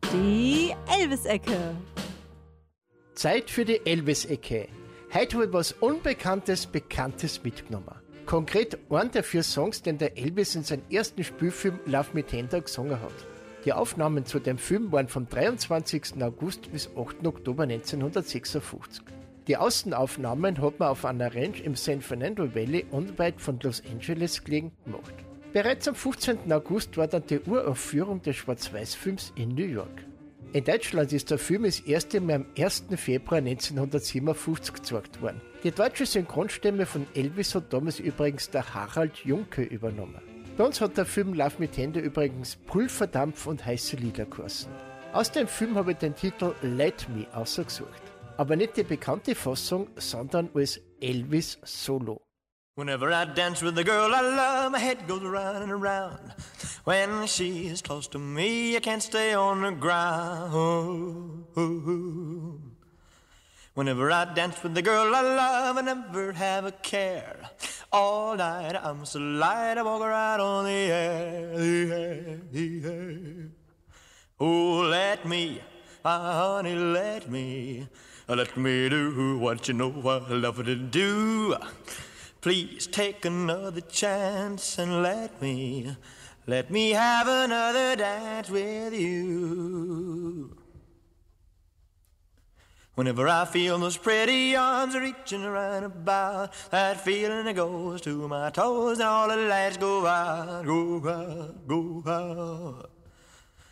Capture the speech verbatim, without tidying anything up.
Die Elvis-Ecke. Zeit für die Elvis-Ecke. Heute habe ich was Unbekanntes, Bekanntes mitgenommen. Konkret einen der vier Songs, den der Elvis in seinem ersten Spielfilm Love Me Tender gesungen hat. Die Aufnahmen zu dem Film waren vom dreiundzwanzigsten August bis achten Oktober neunzehnhundertsechsundfünfzig. Die Außenaufnahmen hat man auf einer Ranch im San Fernando Valley unweit von Los Angeles gelegen gemacht. Bereits am fünfzehnten August war dann die Uraufführung des Schwarz-Weiß-Films in New York. In Deutschland ist der Film das erste Mal am ersten Februar neunzehnhundertsiebenundfünfzig gezeigt worden. Die deutsche Synchronstimme von Elvis hat damals übrigens der Harald Junke übernommen. Bei uns hat der Film Love Me Tender übrigens Pulverdampf und heiße Lieder geheißen. Aus dem Film habe ich den Titel Let Me ausgesucht. Aber nicht die bekannte Fassung, sondern als Elvis Solo. Whenever I dance with the girl I love, my head goes round and around. When she's close to me, I can't stay on the ground. Whenever I dance with the girl I love, I never have a care. All night I'm so light, I walk around on the air, the air, the air. Oh, let me, my honey, let me, let me do what you know I love to do. Please take another chance and let me, let me have another dance with you. Whenever I feel those pretty arms reaching around about, that feeling that goes to my toes and all the lights go out, go out, go out.